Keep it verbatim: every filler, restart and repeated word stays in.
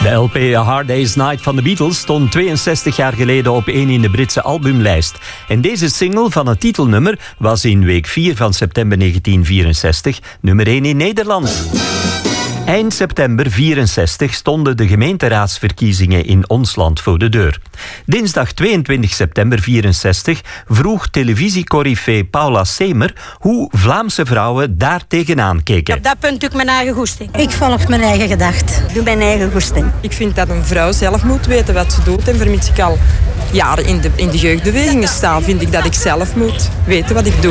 De L P A Hard Day's Night van de Beatles stond tweeënzestig jaar geleden op één in de Britse albumlijst. En deze single van het titelnummer was in week vier van september negentien vierenzestig nummer één in Nederland. Eind september vierenzestig stonden de gemeenteraadsverkiezingen in ons land voor de deur. Dinsdag tweeëntwintig september vierenzestig vroeg televisiecorifee Paula Semer hoe Vlaamse vrouwen daar tegenaan keken. Op dat punt doe ik mijn eigen goesting. Ik volg mijn eigen gedacht. Doe mijn eigen goesting. Ik vind dat een vrouw zelf moet weten wat ze doet. En vermits ik al jaren in de, in de jeugdbewegingen sta, vind ik dat ik zelf moet weten wat ik doe.